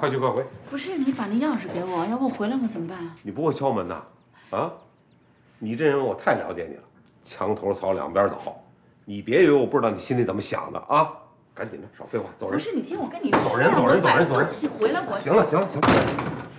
快去快回。 不是，你把那钥匙给我，要不我回来我怎么办？ 你不会敲门呐？啊？你这人我太了解你了，墙头草两边倒。你别以为我不知道你心里怎么想的啊！赶紧的，少废话，走人。 不是，你听我跟你说， 走人，走人，走人，走人。 东西回来我。 行了，行了，行了。